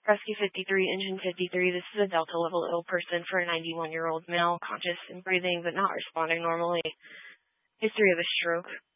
Rescue 53, Engine 53, this is a Delta level ill person for a 91-year-old male, conscious and breathing but not responding normally. History of a stroke.